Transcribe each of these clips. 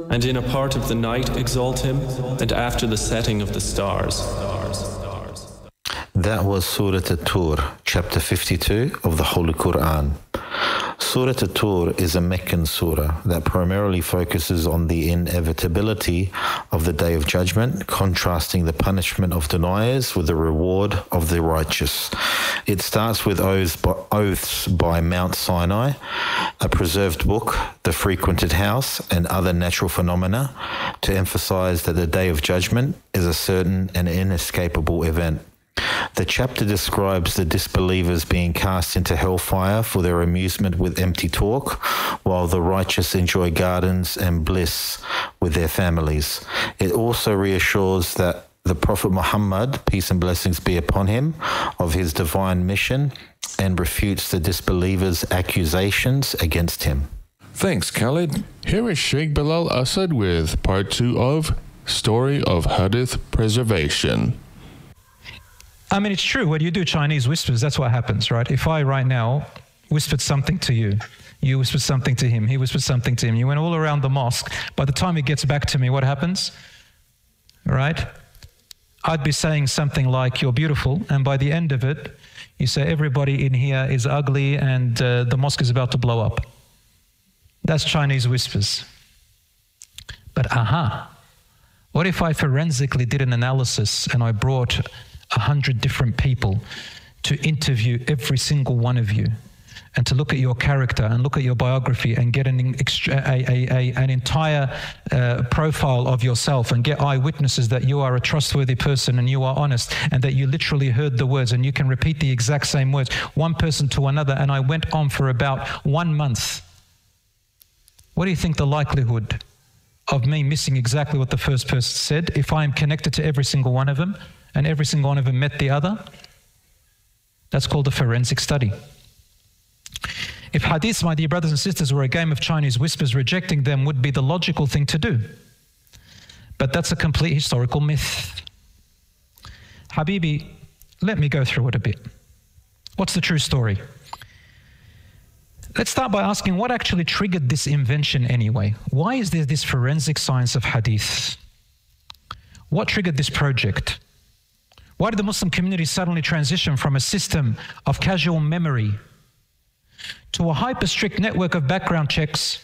and in a part of the night exalt him, and after the setting of the stars. That was Surah At-Tur, chapter 52 of the Holy Quran. Surah At-Tur is a Meccan surah that primarily focuses on the inevitability of the Day of Judgment, contrasting the punishment of deniers with the reward of the righteous. It starts with oaths by Mount Sinai, a preserved book, the frequented house, and other natural phenomena, to emphasize that the Day of Judgment is a certain and inescapable event. The chapter describes the disbelievers being cast into hellfire for their amusement with empty talk, while the righteous enjoy gardens and bliss with their families. It also reassures that the Prophet Muhammad, peace and blessings be upon him, of his divine mission, and refutes the disbelievers' accusations against him. Thanks, Khalid. Here is Sheikh Bilal Asad with part 2 of Story of Hadith Preservation. I mean, it's true. When you do Chinese whispers, that's what happens, right? If I right now whispered something to you, you whispered something to him, he whispered something to him, you went all around the mosque, by the time it gets back to me, what happens? Right? I'd be saying something like, "You're beautiful," and by the end of it, you say, "Everybody in here is ugly and the mosque is about to blow up." That's Chinese whispers. But what if I forensically did an analysis and I brought 100 different people to interview every single one of you and to look at your character and look at your biography and get an entire profile of yourself and get eyewitnesses that you are a trustworthy person and you are honest and that you literally heard the words and you can repeat the exact same words, one person to another, and I went on for about 1 month. What do you think the likelihood of me missing exactly what the first person said if I am connected to every single one of them and every single one of them met the other? That's called a forensic study. If hadiths, my dear brothers and sisters, were a game of Chinese whispers, rejecting them would be the logical thing to do. But that's a complete historical myth. Habibi, let me go through it a bit. What's the true story? Let's start by asking what actually triggered this invention anyway? Why is there this forensic science of hadith? What triggered this project? Why did the Muslim community suddenly transition from a system of casual memory to a hyper-strict network of background checks?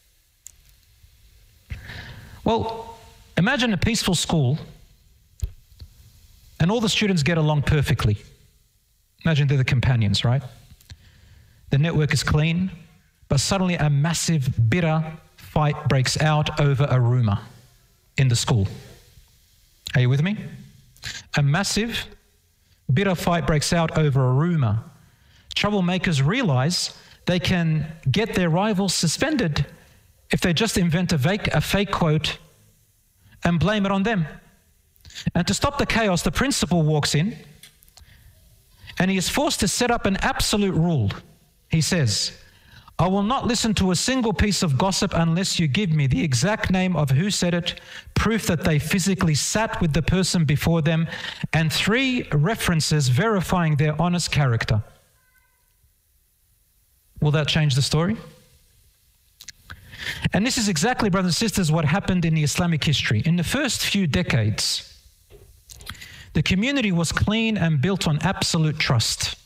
Well, imagine a peaceful school and all the students get along perfectly. Imagine they're the companions, right? The network is clean, but suddenly a massive, bitter fight breaks out over a rumor in the school. Are you with me? A massive, bitter fight breaks out over a rumor. Troublemakers realize they can get their rivals suspended if they just invent a fake quote and blame it on them. And to stop the chaos, the principal walks in and he is forced to set up an absolute rule. He says, "I will not listen to a single piece of gossip unless you give me the exact name of who said it, proof that they physically sat with the person before them, and 3 references verifying their honest character." Will that change the story? And this is exactly, brothers and sisters, what happened in the Islamic history. In the first few decades, the community was clean and built on absolute trust.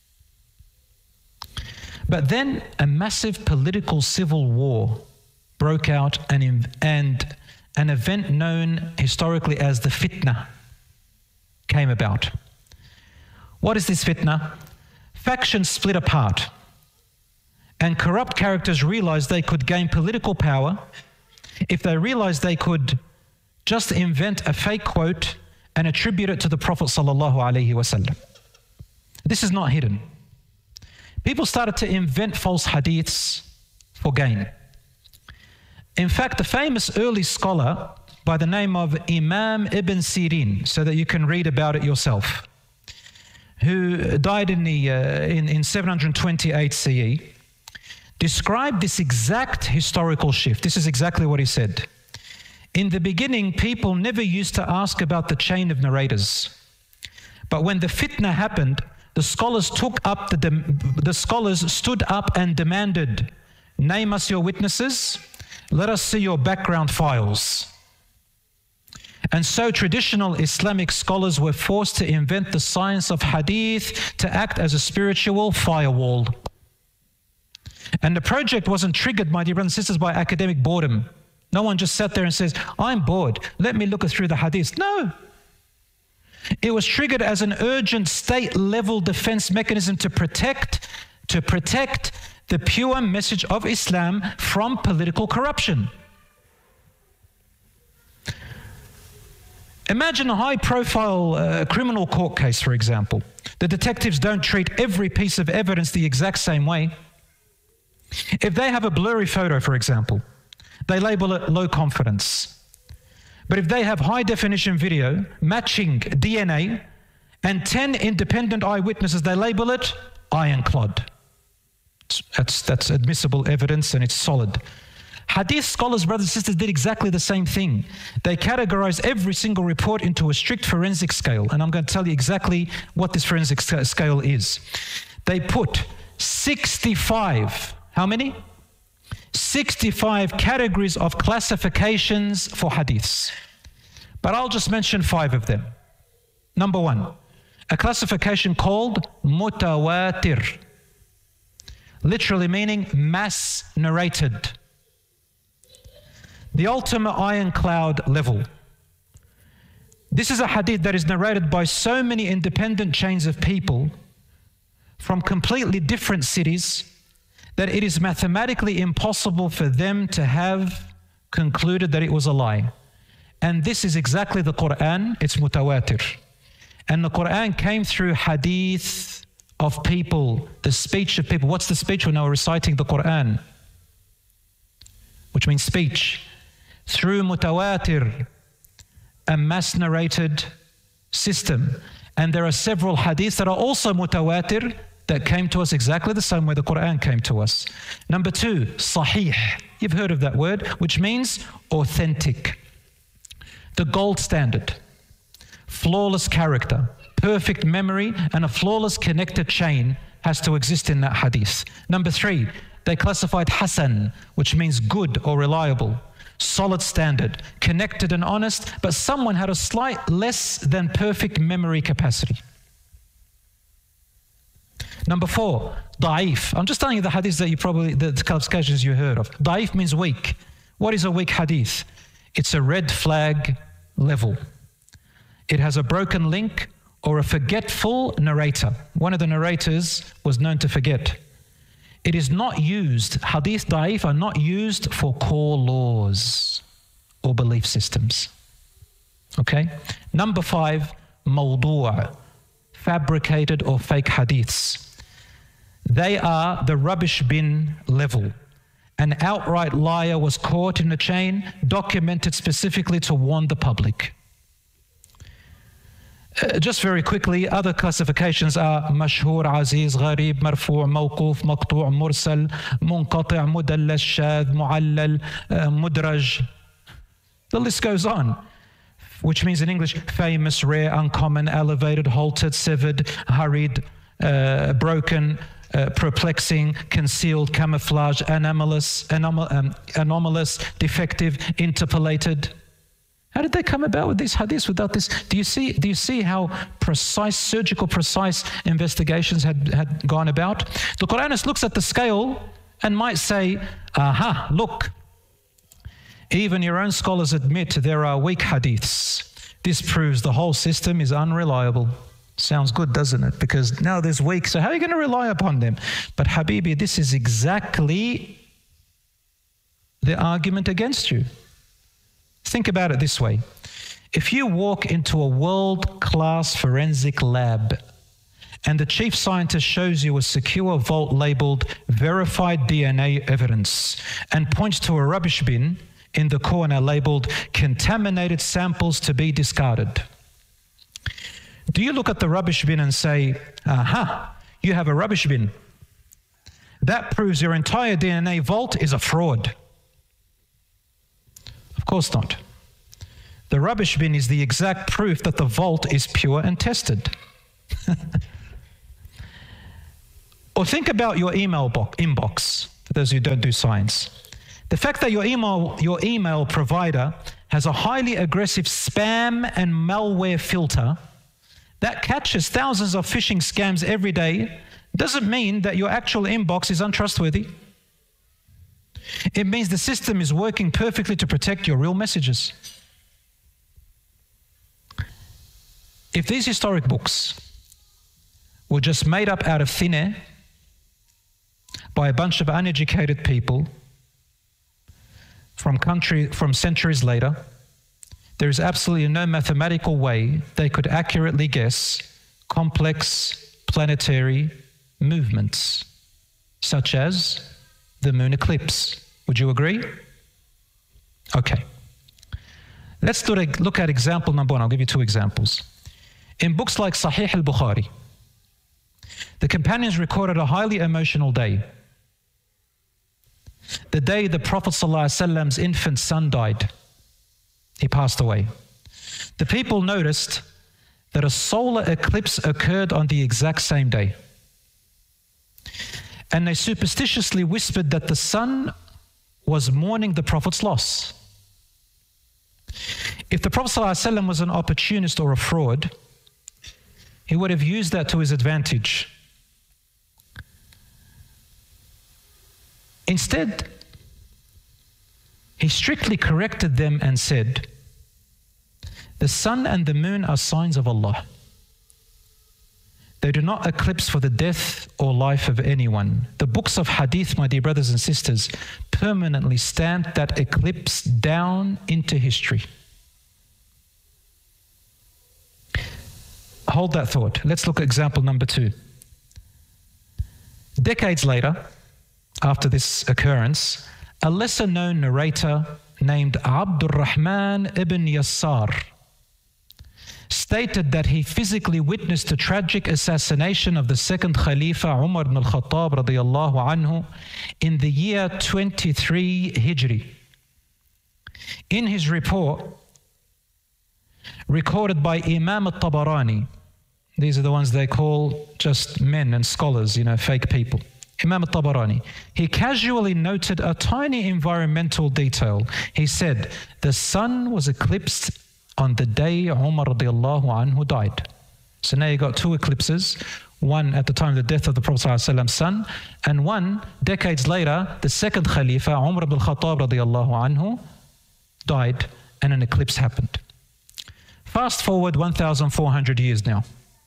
But then a massive political civil war broke out and an event known historically as the fitna came about. What is this fitna? Factions split apart and corrupt characters realized they could gain political power if they realized they could just invent a fake quote and attribute it to the Prophet ﷺ. This is not hidden. People started to invent false hadiths for gain. In fact, a famous early scholar by the name of Imam Ibn Sirin, so that you can read about it yourself, who died in 728 CE, described this exact historical shift. This is exactly what he said. In the beginning, people never used to ask about the chain of narrators. But when the fitna happened, the scholars stood up and demanded, "Name us your witnesses Let us see your background files. And so traditional Islamic scholars were forced to invent the science of hadith to act as a spiritual firewall. And the project wasn't triggered, my dear brothers and sisters, by academic boredom. No one just sat there and says, I'm bored, let me look through the hadith. No. It was triggered as an urgent state-level defense mechanism to protect the pure message of Islam from political corruption. Imagine a high-profile criminal court case, for example. The detectives don't treat every piece of evidence the exact same way. If they have a blurry photo, for example, they label it low confidence. But if they have high-definition video matching DNA and 10 independent eyewitnesses, they label it ironclad. That's admissible evidence and it's solid. Hadith scholars, brothers and sisters, did exactly the same thing. They categorized every single report into a strict forensic scale. And I'm going to tell you exactly what this forensic scale is. They put 65, how many? 65 categories of classifications for hadiths. But I'll just mention 5 of them. Number 1, a classification called mutawatir, literally meaning mass narrated. The ultimate ironclad level. This is a hadith that is narrated by so many independent chains of people from completely different cities that it is mathematically impossible for them to have concluded that it was a lie. And this is exactly the Quran, it's mutawatir. And the Quran came through hadith of people, the speech of people. What's the speech when they were reciting the Quran? Which means speech. Through mutawatir, a mass narrated system. And there are several hadiths that are also mutawatir that came to us exactly the same way the Quran came to us. Number 2, sahih. You've heard of that word, which means authentic. The gold standard. Flawless character, perfect memory, and a flawless connected chain has to exist in that hadith. Number 3, they classified hasan, which means good or reliable. Solid standard, connected and honest, but someone had a slight less than perfect memory capacity. Number 4, da'if. I'm just telling you the hadiths that you probably, the classifications you heard of. Da'if means weak. What is a weak hadith? It's a red flag level. It has a broken link or a forgetful narrator. One of the narrators was known to forget. It is not used, hadith da'if are not used for core laws or belief systems. Okay? Number 5, mawdu', fabricated or fake hadiths. They are the rubbish bin level. An outright liar was caught in a chain, documented specifically to warn the public. Just very quickly, other classifications are mashhur, aziz, gharib, marfu', mawquf, maqtu', mursal, munqati', mudallas, shadh, mu'allal, mudraj. The list goes on, which means in English, famous, rare, uncommon, elevated, halted, severed, hurried, broken, perplexing, concealed, camouflage, anomalous, defective, interpolated. How did they come about with these hadiths without this? Do you see how precise, surgical precise investigations had gone about? The Quranist looks at the scale and might say, aha, look, even your own scholars admit there are weak hadiths. This proves the whole system is unreliable. Sounds good, doesn't it? Because now there's weak, so how are you going to rely upon them? But Habibi, this is exactly the argument against you. Think about it this way. If you walk into a world-class forensic lab and the chief scientist shows you a secure vault labeled verified DNA evidence and points to a rubbish bin in the corner labeled contaminated samples to be discarded, do you look at the rubbish bin and say, aha, you have a rubbish bin? That proves your entire DNA vault is a fraud. Of course not. The rubbish bin is the exact proof that the vault is pure and tested. Or think about your email inbox, for those who don't do science. The fact that your email provider has a highly aggressive spam and malware filter that catches thousands of phishing scams every day doesn't mean that your actual inbox is untrustworthy. It means the system is working perfectly to protect your real messages. If these historic books were just made up out of thin air by a bunch of uneducated people from centuries later, there is absolutely no mathematical way they could accurately guess complex planetary movements, such as the moon eclipse. Would you agree? Okay. Let's look at example number one. I'll give you two examples. In books like Sahih al-Bukhari, the companions recorded a highly emotional day. The day the Prophet ﷺ's infant son died. He passed away. The people noticed that a solar eclipse occurred on the exact same day. And they superstitiously whispered that the sun was mourning the Prophet's loss. If the Prophet ﷺ was an opportunist or a fraud, he would have used that to his advantage. Instead, he strictly corrected them and said, "The sun and the moon are signs of Allah. They do not eclipse for the death or life of anyone." The books of hadith, my dear brothers and sisters, permanently stamped that eclipse down into history. Hold that thought. Let's look at example number two. Decades later, after this occurrence, a lesser-known narrator named Abdul Rahman ibn Yassar stated that he physically witnessed the tragic assassination of the second Khalifa Umar ibn al-Khattab radiyallahu anhu in the year 23 Hijri. In his report, recorded by Imam al-Tabarani, these are the ones they call just men and scholars, fake people. Imam al-Tabarani, he casually noted a tiny environmental detail. He said, the sun was eclipsed on the day Umar radiallahu anhu died. So now you got two eclipses, one at the time of the death of the Prophet ﷺ's son, and one decades later, the second Khalifa, Umar ibn al-Khattab radiallahu anhu, died and an eclipse happened. Fast forward 1,400 years now.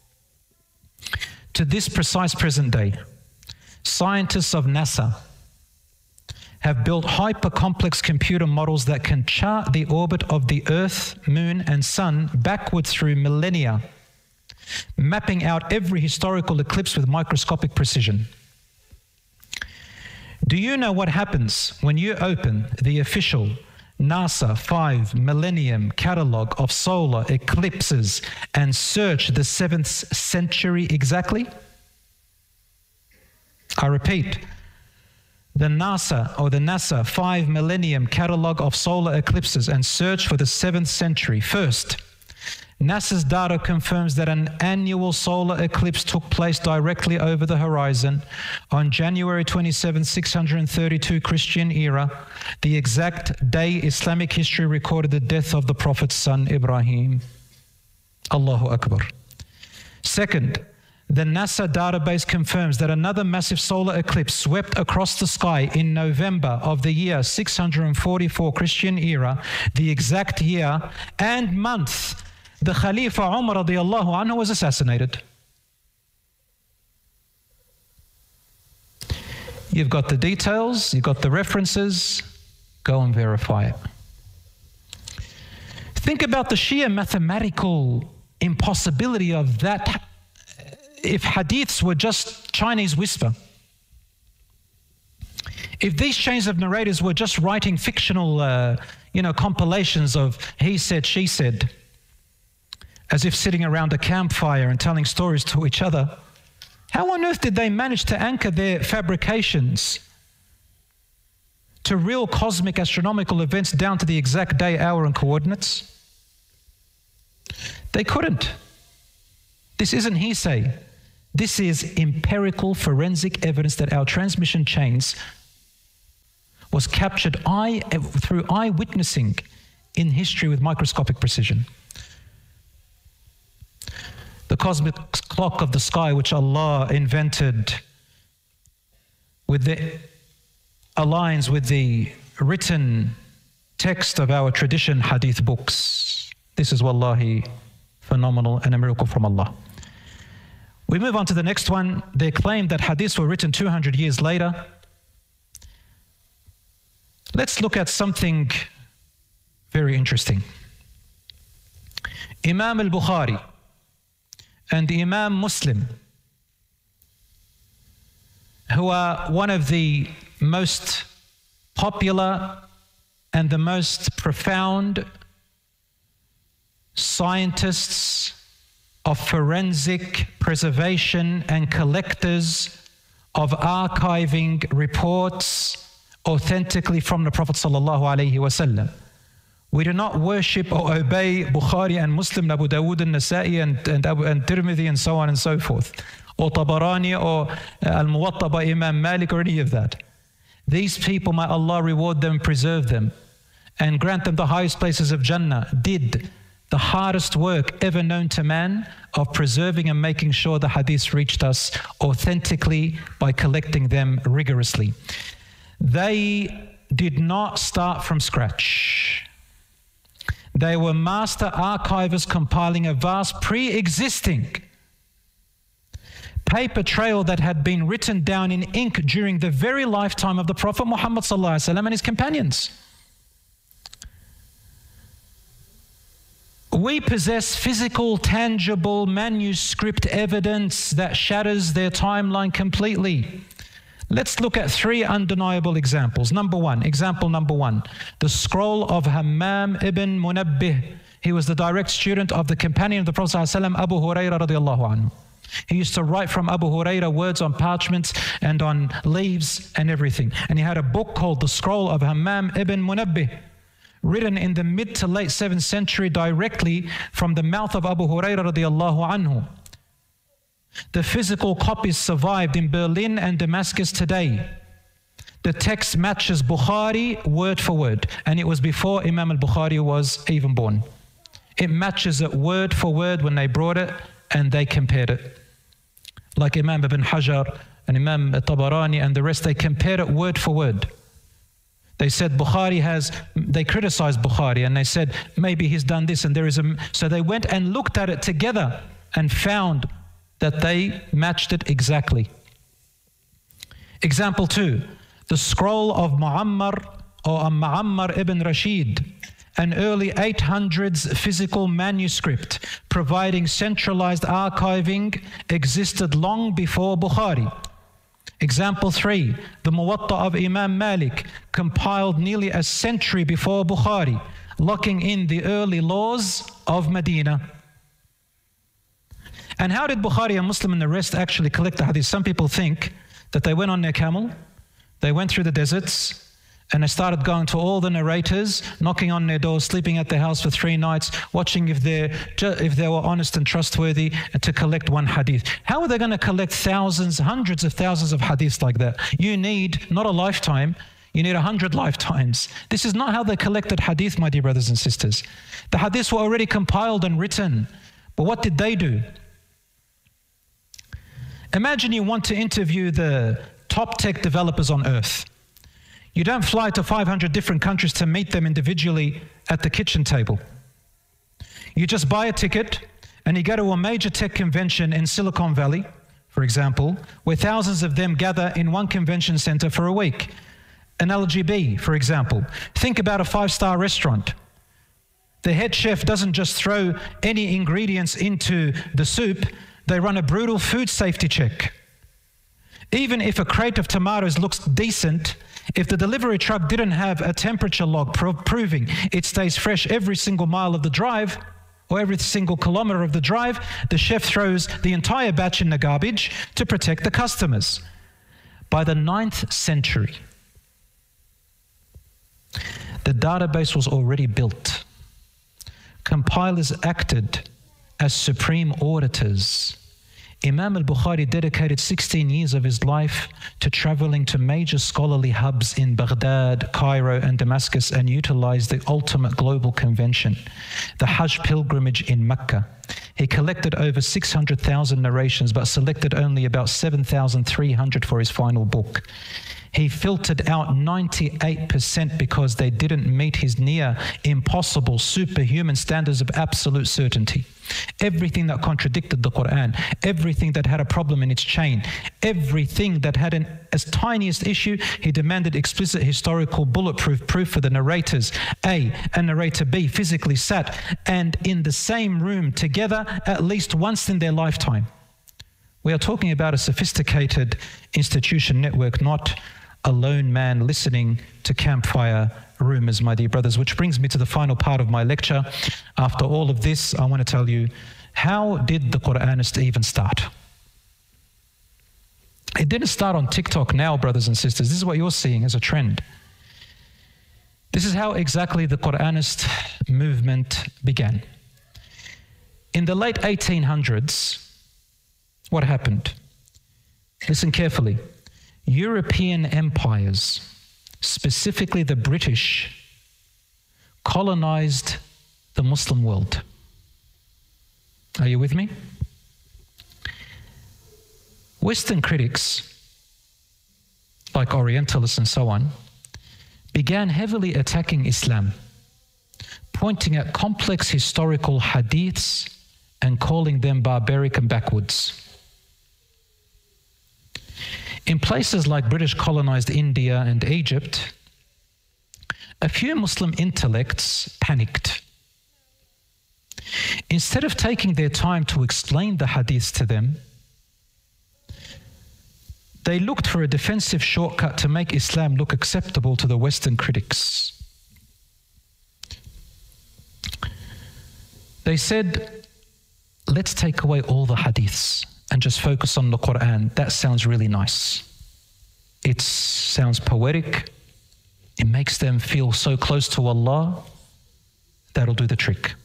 To this precise present day, scientists of NASA have built hyper-complex computer models that can chart the orbit of the Earth, Moon, and Sun backwards through millennia, mapping out every historical eclipse with microscopic precision. Do you know what happens when you open the official NASA 5 Millennium Catalog of solar eclipses and search the 7th century exactly? I repeat, the NASA 5 Millennium Catalog of solar eclipses and search for the 7th century. First, NASA's data confirms that an annual solar eclipse took place directly over the horizon on January 27, 632 Christian era, the exact day Islamic history recorded the death of the Prophet's son Ibrahim. Allahu Akbar. Second, the NASA database confirms that another massive solar eclipse swept across the sky in November of the year 644 Christian era, the exact year and month the Khalifa Umar radiallahu anhu was assassinated. You've got the details, you've got the references, go and verify it. Think about the sheer mathematical impossibility of that if hadiths were just Chinese whisper. If these chains of narrators were just writing fictional, compilations of he said, she said, as if sitting around a campfire and telling stories to each other, how on earth did they manage to anchor their fabrications to real cosmic astronomical events down to the exact day, hour, and coordinates? They couldn't. This isn't hearsay. This is empirical forensic evidence that our transmission chains was captured through eyewitnessing in history with microscopic precision. The cosmic clock of the sky, which Allah invented, aligns with the written text of our tradition, hadith books. This is wallahi phenomenal and a miracle from Allah. We move on to the next one. They claim that hadiths were written 200 years later. Let's look at something very interesting. Imam al-Bukhari and Imam Muslim, who are one of the most popular and the most profound scientists of forensic preservation and collectors of archiving reports authentically from the Prophet ﷺ. We do not worship or obey Bukhari and Muslim, Abu Dawood and Nasa'i and Tirmidhi and so on and so forth, or Tabarani or Al-Muwatta by Imam Malik or any of that. These people, may Allah reward them, preserve them, and grant them the highest places of Jannah, did the hardest work ever known to man of preserving and making sure the hadiths reached us authentically by collecting them rigorously. They did not start from scratch. They were master archivers compiling a vast pre-existing paper trail that had been written down in ink during the very lifetime of the Prophet Muhammad ﷺ and his companions. We possess physical, tangible, manuscript evidence that shatters their timeline completely. Let's look at three undeniable examples. Example number one, the scroll of Hammam ibn Munabbih. He was the direct student of the companion of the Prophet ﷺ, Abu Hurairah radiallahu anhu. He used to write from Abu Hurairah words on parchments and on leaves and everything. And he had a book called the Scroll of Hammam ibn Munabbih, written in the mid to late 7th century directly from the mouth of Abu Hurairah radiallahu anhu. The physical copies survived in Berlin and Damascus today. The text matches Bukhari word for word, and it was before Imam al-Bukhari was even born. It matches it word for word when they brought it and they compared it. Like Imam ibn Hajar and Imam Tabarani and the rest, they compared it word for word. They said they criticized Bukhari and they said, maybe he's done this and there is so they went and looked at it together and found that they matched it exactly. Example 2, the scroll of Muammar or Muammar ibn Rashid, an early 800s physical manuscript providing centralized archiving, existed long before Bukhari. Example 3, the Muwatta of Imam Malik, compiled nearly a century before Bukhari, locking in the early laws of Medina. And how did Bukhari and Muslim and the rest actually collect the hadith? Some people think that they went on their camel, they went through the deserts, and they started going to all the narrators, knocking on their doors, sleeping at their house for 3 nights, watching if they were honest and trustworthy, and to collect one hadith. How are they going to collect thousands, hundreds of thousands of hadiths like that? You need not a lifetime, you need 100 lifetimes. This is not how they collected hadith, my dear brothers and sisters. The hadiths were already compiled and written. But what did they do? Imagine you want to interview the top tech developers on earth. You don't fly to 500 different countries to meet them individually at the kitchen table. You just buy a ticket and you go to a major tech convention in Silicon Valley, for example, where thousands of them gather in one convention center for a week. Analogy B, for example. Think about a 5-star restaurant. The head chef doesn't just throw any ingredients into the soup. They run a brutal food safety check. Even if a crate of tomatoes looks decent, if the delivery truck didn't have a temperature log proving it stays fresh every single mile of the drive, or every single kilometer of the drive, the chef throws the entire batch in the garbage to protect the customers. By the 9th century, the database was already built. Compilers acted as supreme auditors. Imam al-Bukhari dedicated 16 years of his life to traveling to major scholarly hubs in Baghdad, Cairo, and Damascus, and utilized the ultimate global convention, the Hajj pilgrimage in Mecca. He collected over 600,000 narrations, but selected only about 7,300 for his final book. He filtered out 98% because they didn't meet his near impossible superhuman standards of absolute certainty. Everything that contradicted the Quran, everything that had a problem in its chain, everything that had an as tiniest issue, he demanded explicit historical bulletproof proof for the narrators A and narrator B physically sat and in the same room together at least once in their lifetime. We are talking about a sophisticated institution network, not a lone man listening to campfire rumors, my dear brothers, which brings me to the final part of my lecture. After all of this, I want to tell you, how did the Quranist even start? It didn't start on TikTok now, brothers and sisters. This is what you're seeing as a trend. This is how exactly the Quranist movement began. In the late 1800s, what happened? Listen carefully. European empires, specifically the British, colonized the Muslim world. Are you with me? Western critics, like Orientalists and so on, began heavily attacking Islam, pointing at complex historical hadiths and calling them barbaric and backwards. In places like British colonized India and Egypt, a few Muslim intellects panicked. Instead of taking their time to explain the hadiths to them, they looked for a defensive shortcut to make Islam look acceptable to the Western critics. They said, let's take away all the hadiths and just focus on the Quran. That sounds really nice. It sounds poetic. It makes them feel so close to Allah. That'll do the trick.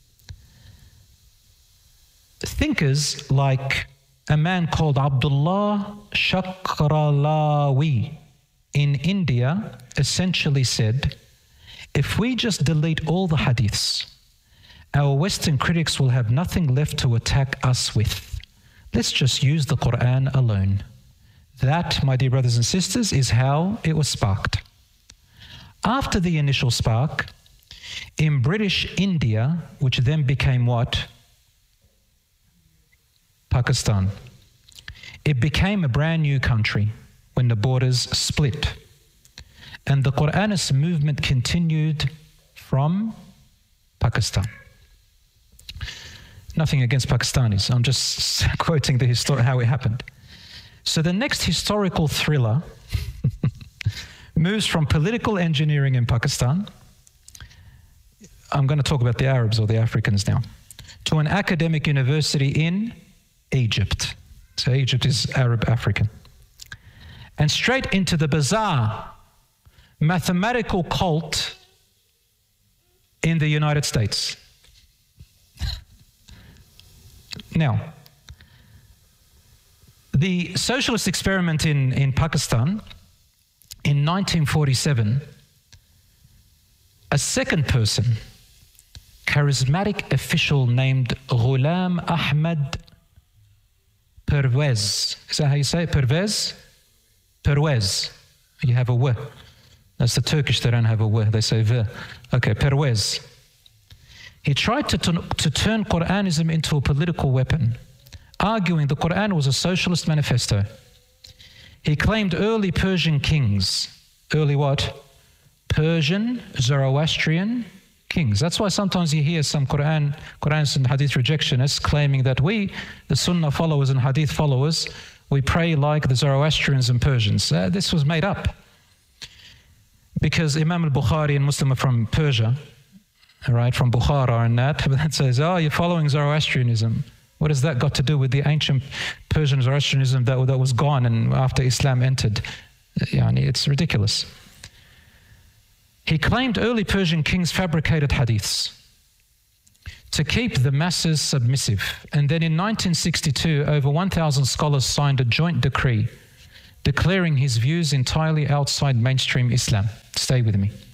Thinkers like a man called Abdullah Shakralawi in India essentially said, if we just delete all the hadiths, our Western critics will have nothing left to attack us with. Let's just use the Quran alone. That, my dear brothers and sisters, is how it was sparked. After the initial spark, in British India, which then became what? Pakistan. It became a brand new country when the borders split. And the Quranist movement continued from Pakistan. Nothing against Pakistanis. I'm just quoting the how it happened. So the next historical thriller moves from political engineering in Pakistan, I'm going to talk about the Arabs or the Africans now, to an academic university in Egypt. So Egypt is Arab African. And straight into the bizarre mathematical cult in the United States. Now, the socialist experiment in Pakistan, in 1947, a second person, charismatic official named Ghulam Ahmad Pervez. Is that how you say it? Pervez? Pervez. You have a w. That's the Turkish, they don't have a w. They say v. Okay, Pervez. He tried to turn Quranism into a political weapon, arguing the Quran was a socialist manifesto. He claimed early Persian kings. Early what? Persian, Zoroastrian kings. That's why sometimes you hear some Quranists and Hadith rejectionists claiming that we, the Sunnah followers and Hadith followers, we pray like the Zoroastrians and Persians. This was made up. Because Imam al-Bukhari and Muslim are from Persia, right, from Bukhara and that, but that says, oh, you're following Zoroastrianism. What has that got to do with the ancient Persian Zoroastrianism that was gone and after Islam entered? It's ridiculous. He claimed early Persian kings fabricated hadiths to keep the masses submissive. And then in 1962, over 1,000 scholars signed a joint decree declaring his views entirely outside mainstream Islam. Stay with me.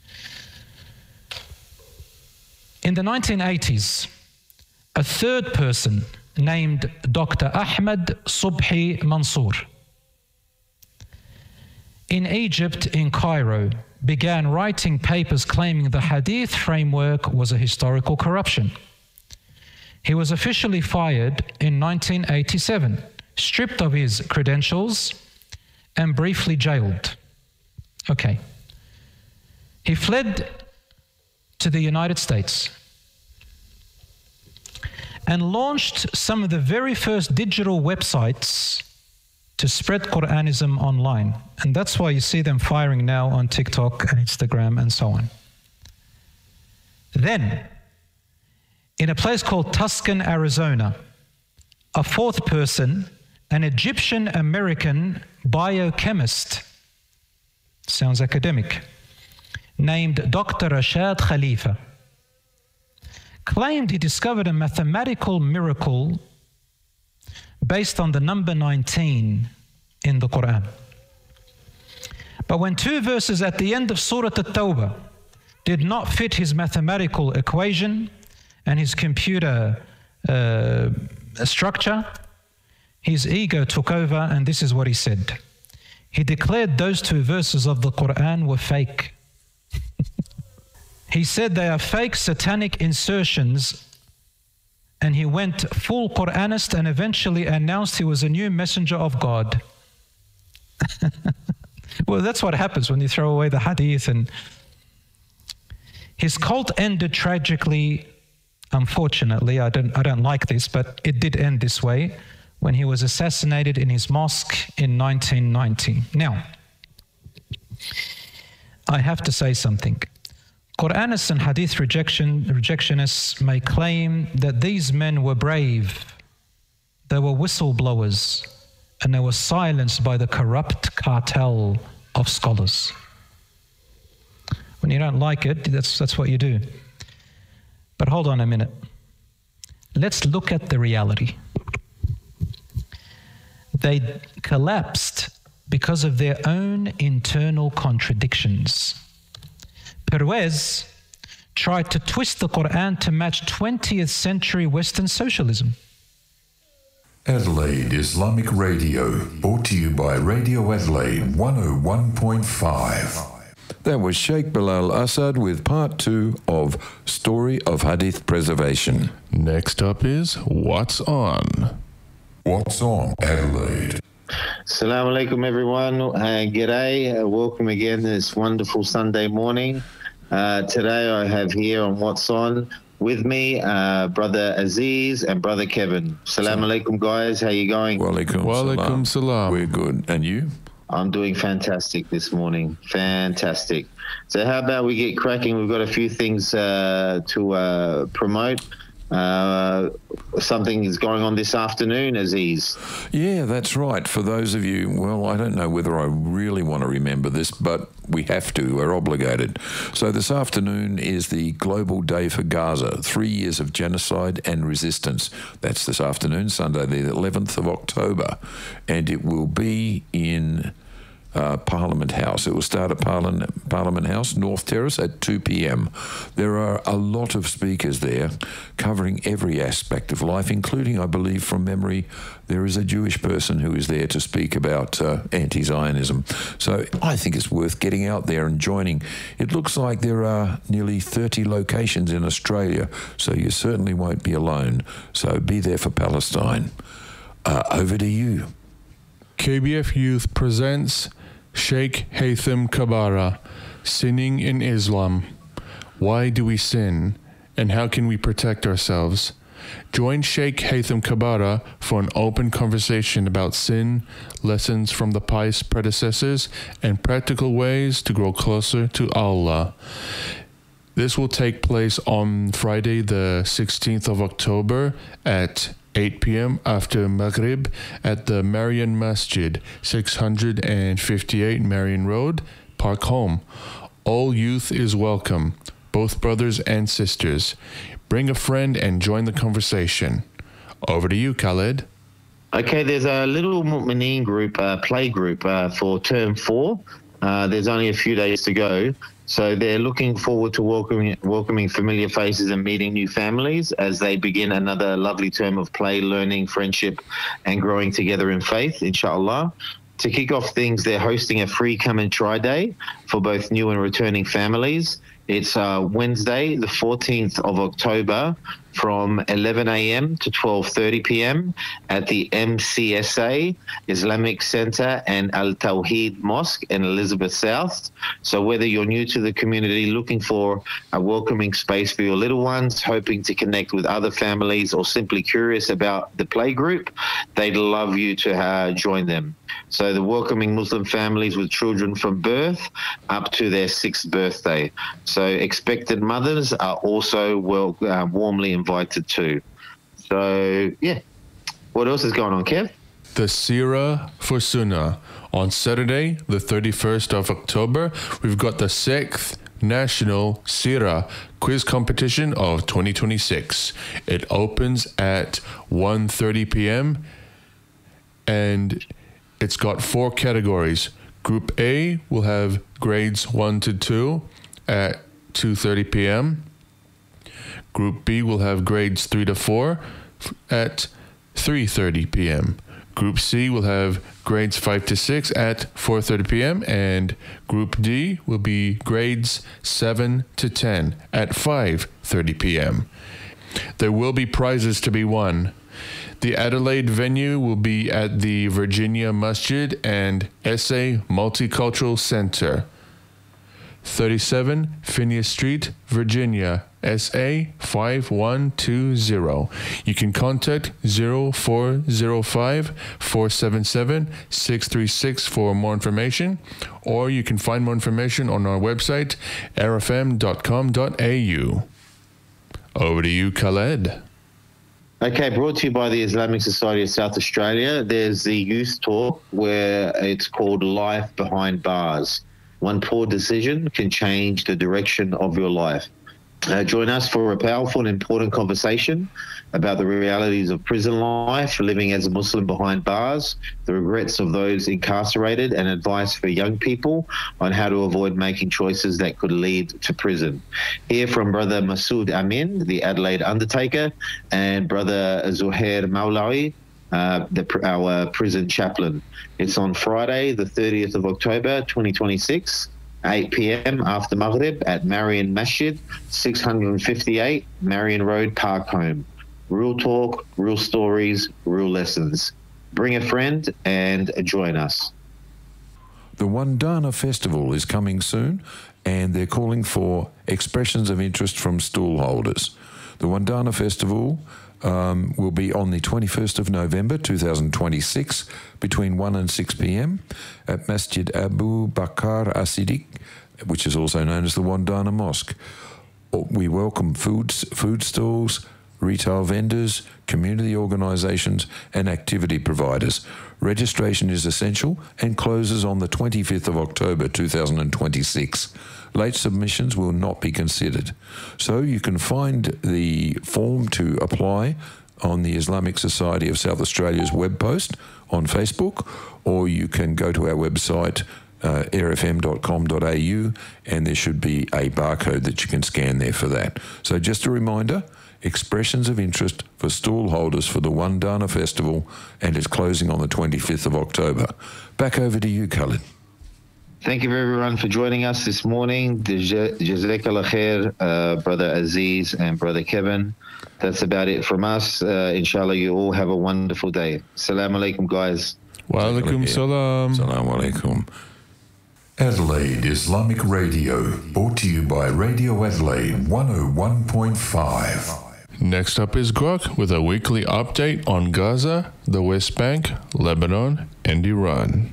In the 1980s, a third person named Dr. Ahmed Subhi Mansour in Egypt, in Cairo, began writing papers claiming the Hadith framework was a historical corruption. He was officially fired in 1987, stripped of his credentials, and briefly jailed. Okay. He fled to the United States and launched some of the very first digital websites to spread Quranism online. And that's why you see them firing now on TikTok and Instagram and so on. Then, in a place called Tucson, Arizona, a fourth person, an Egyptian-American biochemist, sounds academic, named Dr. Rashad Khalifa, claimed he discovered a mathematical miracle based on the number 19 in the Quran. But when two verses at the end of Surah At-Tawbah did not fit his mathematical equation and his computer structure, his ego took over, and this is what he said. He declared those two verses of the Quran were fake. He said they are fake satanic insertions, and he went full Quranist and eventually announced he was a new messenger of God. Well, that's what happens when you throw away the hadith. And his cult ended tragically, unfortunately. I don't like this, but it did end this way when he was assassinated in his mosque in 1990. Now, I have to say something. Quranists and hadith rejectionists may claim that these men were brave, they were whistleblowers, and they were silenced by the corrupt cartel of scholars. When you don't like it, that's what you do. But hold on a minute. Let's look at the reality. They collapsed because of their own internal contradictions. Pervez tried to twist the Quran to match 20th century Western socialism. Adelaide Islamic Radio, brought to you by Radio Adelaide 101.5. That was Sheikh Bilal Assad with part 2 of Story of Hadith Preservation. Next up is What's On? What's On, Adelaide? Assalamu alaikum, everyone. G'day. Welcome again this wonderful Sunday morning. Today I have here on What's On with me Brother Aziz and Brother Kevin. Assalamu alaikum, guys. How you going? Walaikum salam. We're good. And you? I'm doing fantastic this morning. Fantastic. So how about we get cracking? We've got a few things to promote. Something is going on this afternoon, Aziz. Yeah, that's right. For those of you, well, I don't know whether I really want to remember this, but we have to. We're obligated. So this afternoon is the Global Day for Gaza, 3 years of genocide and resistance. That's this afternoon, Sunday the 11th of October. And it will be in Parliament House. It will start at Parliament House, North Terrace, at 2 p.m. There are a lot of speakers there covering every aspect of life, including, I believe, from memory, there is a Jewish person who is there to speak about anti-Zionism. So I think it's worth getting out there and joining. It looks like there are nearly 30 locations in Australia, so you certainly won't be alone. So be there for Palestine. Over to you. KBF Youth presents Sheikh Haytham Kabara, Sinning in Islam. Why do we sin, and how can we protect ourselves? Join Sheikh Haytham Kabara for an open conversation about sin, lessons from the pious predecessors, and practical ways to grow closer to Allah. This will take place on Friday the 16th of October at 8 p.m. after Maghrib at the Marian Masjid, 658 Marian Road, Park Home. All youth is welcome. both brothers and sisters. Bring a friend and join the conversation. Over to you, Khaled. Okay, there's a little Mu'mineen group, play group for term 4. There's only a few days to go. So they're looking forward to welcoming familiar faces and meeting new families as they begin another lovely term of play, learning, friendship, and growing together in faith, inshallah. To kick off things, they're hosting a free come and try day for both new and returning families. It's Wednesday, the 14th of October from 11 a.m. to 12:30 p.m. at the MCSA Islamic Center and Al Tawheed Mosque in Elizabeth South. So whether you're new to the community, looking for a welcoming space for your little ones, hoping to connect with other families, or simply curious about the play group, they'd love you to join them. So the welcoming Muslim families with children from birth up to their 6th birthday. So expected mothers are also warmly invited too. So, yeah. What else is going on, Kev? The Seerah for Sunnah. On Saturday, the 31st of October, we've got the 6th National Seerah Quiz Competition of 2026. It opens at 1:30 p.m. and it's got 4 categories. Group A will have grades 1 to 2 at 2:30 p.m. Group B will have grades 3 to 4 at 3:30 p.m. Group C will have grades 5 to 6 at 4:30 p.m. and Group D will be grades 7 to 10 at 5:30 p.m. There will be prizes to be won. The Adelaide venue will be at the Virginia Masjid and SA Multicultural Center, 37 Phineas Street, Virginia, SA 5120. You can contact 0405-477-636 for more information, or you can find more information on our website, rfm.com.au. Over to you, Khaled. Okay, brought to you by the Islamic Society of South Australia. There's the youth talk where it's called Life Behind Bars. One poor decision can change the direction of your life. Join us for a powerful and important conversation about the realities of prison life, living as a Muslim behind bars, the regrets of those incarcerated, and advice for young people on how to avoid making choices that could lead to prison. Hear from Brother Masood Amin, the Adelaide Undertaker, and Brother Zuhair Maulawi, our prison chaplain. It's on Friday, the 30th of October, 2026. 8 p.m. after Maghrib at Marion Masjid, 658 Marion Road, Parkhome. Real talk, real stories, real lessons. Bring a friend and join us. The Wandana Festival is coming soon, and they're calling for expressions of interest from stall holders. The Wandana Festival will be on the 21st of November 2026 between 1 and 6 p.m. at Masjid Abu Bakr As-Siddiq, which is also known as the Wandana Mosque. We welcome food stalls, retail vendors, community organisations and activity providers. Registration is essential and closes on the 25th of October 2026. Late submissions will not be considered. So you can find the form to apply on the Islamic Society of South Australia's web post on Facebook, or you can go to our website, airfm.com.au, and there should be a barcode that you can scan there for that. So just a reminder, expressions of interest for stall holders for the Wandana Festival, and it's closing on the 25th of October. Back over to you, Khaled. Thank you everyone for joining us this morning. Jazakallah khair, Brother Aziz and Brother Kevin. That's about it from us. Inshallah, you all have a wonderful day. Assalamu alaikum, guys. Wa alaikum salam. Assalamu alaikum. Adelaide Islamic Radio, brought to you by Radio Adelaide 101.5. Next up is Grok with a weekly update on Gaza, the West Bank, Lebanon, and Iran.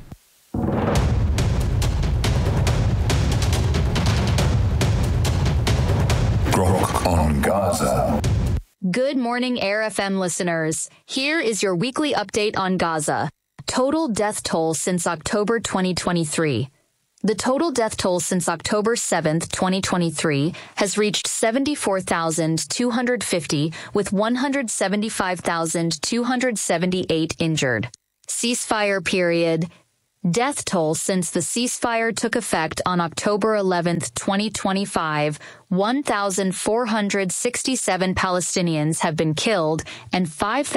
Grok on Gaza. Good morning, Air FM listeners. Here is your weekly update on Gaza. Total death toll since October 2023. The total death toll since October 7, 2023, has reached 74,250, with 175,278 injured. Ceasefire period. Death toll since the ceasefire took effect on October 11, 2025, 1,467 Palestinians have been killed and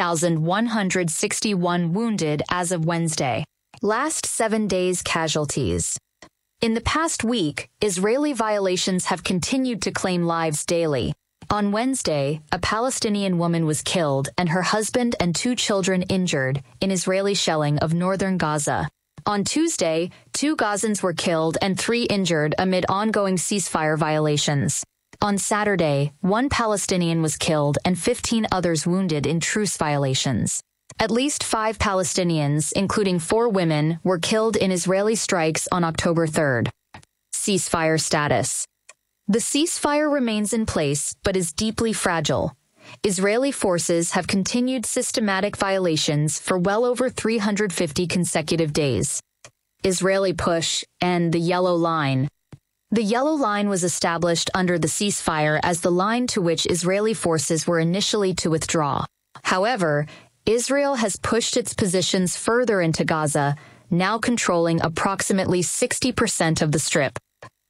5,161 wounded as of Wednesday. Last 7 days casualties. In the past week, Israeli violations have continued to claim lives daily. On Wednesday, a Palestinian woman was killed and her husband and 2 children injured in Israeli shelling of northern Gaza. On Tuesday, 2 Gazans were killed and 3 injured amid ongoing ceasefire violations. On Saturday, 1 Palestinian was killed and 15 others wounded in truce violations. At least 5 Palestinians, including 4 women, were killed in Israeli strikes on October 3rd. Ceasefire status. The ceasefire remains in place but is deeply fragile. Israeli forces have continued systematic violations for well over 350 consecutive days. Israeli push and the Yellow Line. The Yellow Line was established under the ceasefire as the line to which Israeli forces were initially to withdraw. However, Israel has pushed its positions further into Gaza, now controlling approximately 60% of the Strip.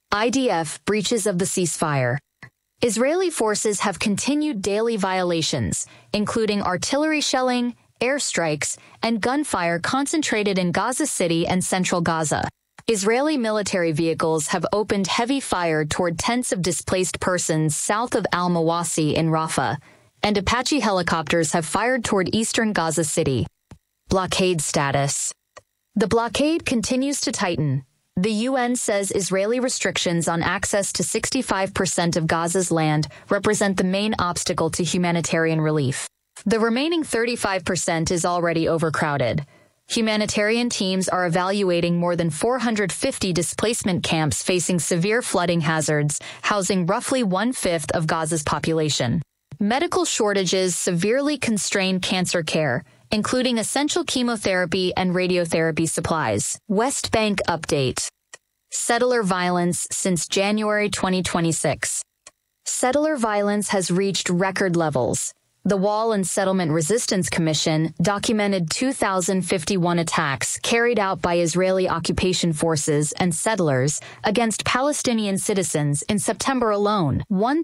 IDF breaches of the ceasefire. Israeli forces have continued daily violations, including artillery shelling, airstrikes, and gunfire concentrated in Gaza City and central Gaza. Israeli military vehicles have opened heavy fire toward tents of displaced persons south of al-Mawasi in Rafah, and Apache helicopters have fired toward eastern Gaza City. Blockade status. The blockade continues to tighten. The UN says Israeli restrictions on access to 65% of Gaza's land represent the main obstacle to humanitarian relief. The remaining 35% is already overcrowded. Humanitarian teams are evaluating more than 450 displacement camps facing severe flooding hazards, housing roughly 1/5 of Gaza's population. Medical shortages severely constrain cancer care, including essential chemotherapy and radiotherapy supplies. West Bank update. Settler violence since January 2026. Settler violence has reached record levels. The Wall and Settlement Resistance Commission documented 2,051 attacks carried out by Israeli occupation forces and settlers against Palestinian citizens in September alone,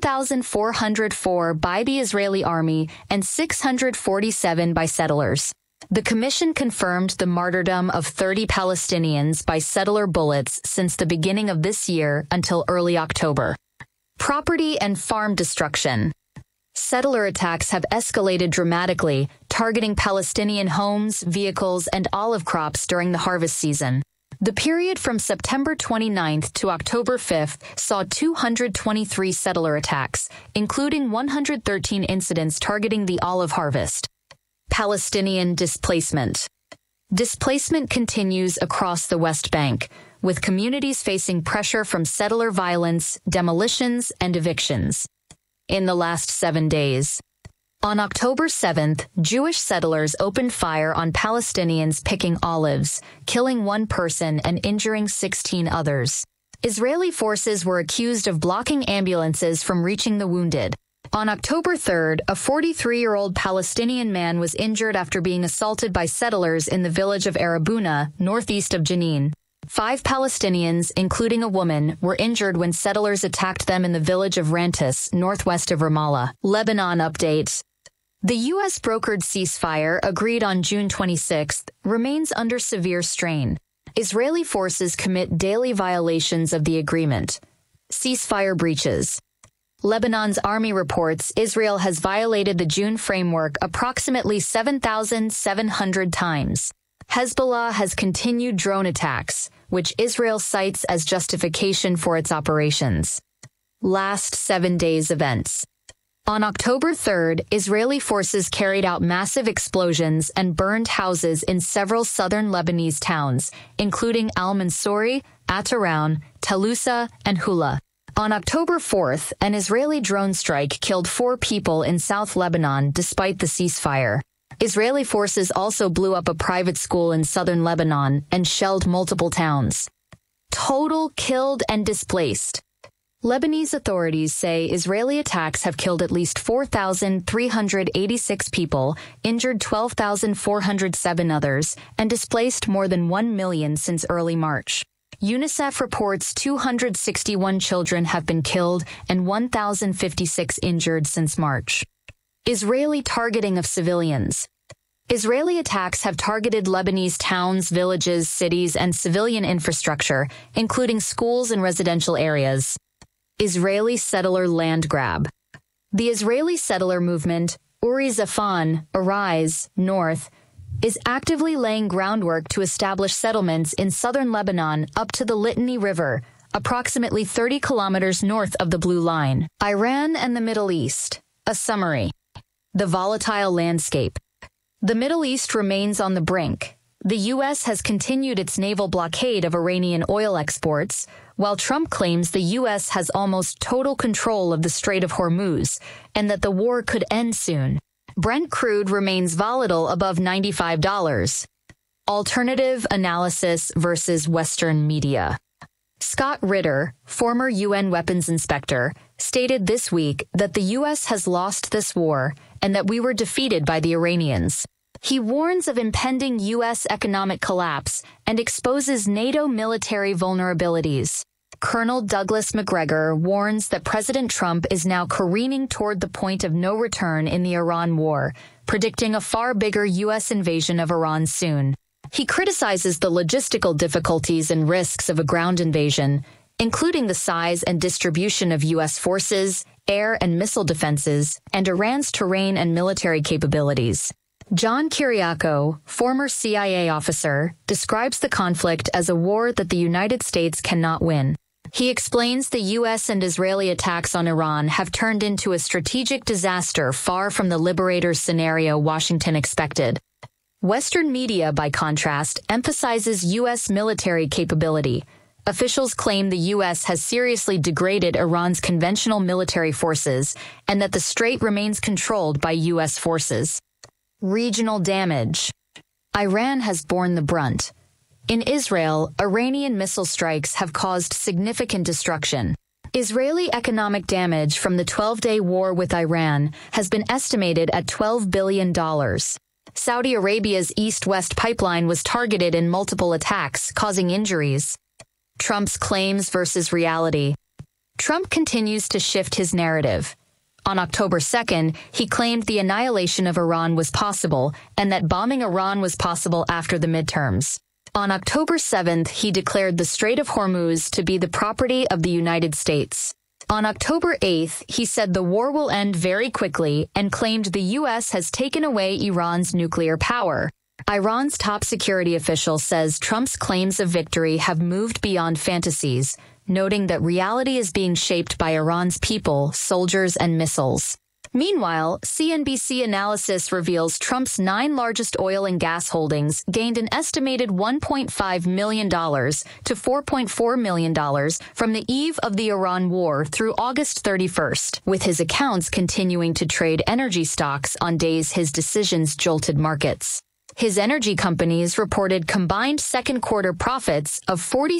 1,404 by the Israeli army and 647 by settlers. The commission confirmed the martyrdom of 30 Palestinians by settler bullets since the beginning of this year until early October. Property and farm destruction. Settler attacks have escalated dramatically, targeting Palestinian homes, vehicles, and olive crops during the harvest season. The period from September 29th to October 5th saw 223 settler attacks, including 113 incidents targeting the olive harvest. Palestinian displacement. Displacement continues across the West Bank, with communities facing pressure from settler violence, demolitions, and evictions. In the last 7 days. On October 7th, Jewish settlers opened fire on Palestinians picking olives, killing 1 person and injuring 16 others. Israeli forces were accused of blocking ambulances from reaching the wounded. On October 3rd, a 43-year-old Palestinian man was injured after being assaulted by settlers in the village of Arabuna, northeast of Jenin. 5 Palestinians, including a woman, were injured when settlers attacked them in the village of Rantis, northwest of Ramallah. Lebanon update. The U.S.-brokered ceasefire, agreed on June 26th, remains under severe strain. Israeli forces commit daily violations of the agreement. Ceasefire breaches. Lebanon's army reports Israel has violated the June framework approximately 7,700 times. Hezbollah has continued drone attacks, which Israel cites as justification for its operations. Last 7 days events. On October 3rd, Israeli forces carried out massive explosions and burned houses in several southern Lebanese towns, including Al-Mansouri, At-Taraun, Talusa, and Hula. On October 4th, an Israeli drone strike killed 4 people in South Lebanon despite the ceasefire. Israeli forces also blew up a private school in southern Lebanon and shelled multiple towns. total killed and displaced. Lebanese authorities say Israeli attacks have killed at least 4,386 people, injured 12,407 others, and displaced more than 1 million since early March. UNICEF reports 261 children have been killed and 1,056 injured since March. Israeli targeting of civilians. Israeli attacks have targeted Lebanese towns, villages, cities, and civilian infrastructure, including schools and residential areas. Israeli settler land grab. The Israeli settler movement, Uri Zafan, Arise, North, is actively laying groundwork to establish settlements in southern Lebanon up to the Litani River, approximately 30 kilometers north of the Blue Line. Iran and the Middle East. A summary. The volatile landscape. The Middle East remains on the brink. The U.S. has continued its naval blockade of Iranian oil exports, while Trump claims the U.S. has almost total control of the Strait of Hormuz and that the war could end soon. Brent crude remains volatile above $95. Alternative analysis versus Western media. Scott Ritter, former UN weapons inspector, stated this week that the U.S. has lost this war and that we were defeated by the Iranians. He warns of impending U.S. economic collapse and exposes NATO military vulnerabilities. Colonel Douglas Macgregor warns that President Trump is now careening toward the point of no return in the Iran war, predicting a far bigger U.S. invasion of Iran soon. He criticizes the logistical difficulties and risks of a ground invasion, including the size and distribution of U.S. forces, air and missile defenses, and Iran's terrain and military capabilities. John Kiriakou, former CIA officer, describes the conflict as a war that the United States cannot win. He explains the U.S. and Israeli attacks on Iran have turned into a strategic disaster far from the liberator's scenario Washington expected. Western media, by contrast, emphasizes U.S. military capability. Officials claim the U.S. has seriously degraded Iran's conventional military forces and that the strait remains controlled by U.S. forces. Regional damage. Iran has borne the brunt. In Israel, Iranian missile strikes have caused significant destruction. Israeli economic damage from the 12-day war with Iran has been estimated at $12 billion. Saudi Arabia's East-West pipeline was targeted in multiple attacks, causing injuries. Trump's claims versus reality. Trump continues to shift his narrative. On October 2nd, he claimed the annihilation of Iran was possible and that bombing Iran was possible after the midterms. On October 7th, he declared the Strait of Hormuz to be the property of the United States. On October 8th, he said the war will end very quickly and claimed the U.S. has taken away Iran's nuclear power. Iran's top security official says Trump's claims of victory have moved beyond fantasies, noting that reality is being shaped by Iran's people, soldiers, and missiles. Meanwhile, CNBC analysis reveals Trump's 9 largest oil and gas holdings gained an estimated $1.5 million to $4.4 million from the eve of the Iran war through August 31st, with his accounts continuing to trade energy stocks on days his decisions jolted markets. His energy companies reported combined second-quarter profits of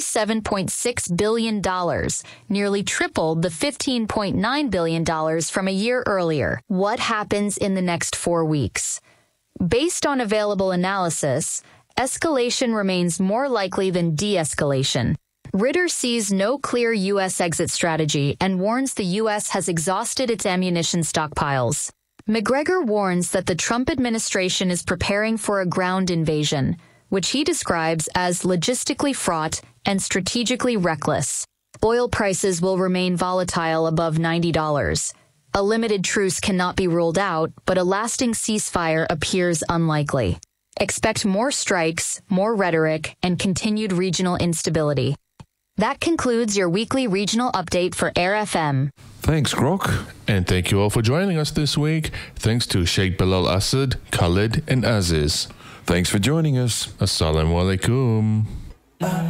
$47.6 billion, nearly triple the $15.9 billion from a year earlier. What happens in the next 4 weeks? Based on available analysis, escalation remains more likely than de-escalation. Ritter sees no clear U.S. exit strategy and warns the U.S. has exhausted its ammunition stockpiles. Macgregor warns that the Trump administration is preparing for a ground invasion, which he describes as logistically fraught and strategically reckless. Oil prices will remain volatile above $90. A limited truce cannot be ruled out, but a lasting ceasefire appears unlikely. Expect more strikes, more rhetoric, and continued regional instability. That concludes your weekly regional update for Air FM. Thanks, Grok. And thank you all for joining us this week. Thanks to Sheikh Bilal Asad, Khalid, and Aziz. Thanks for joining us. Assalamu alaikum.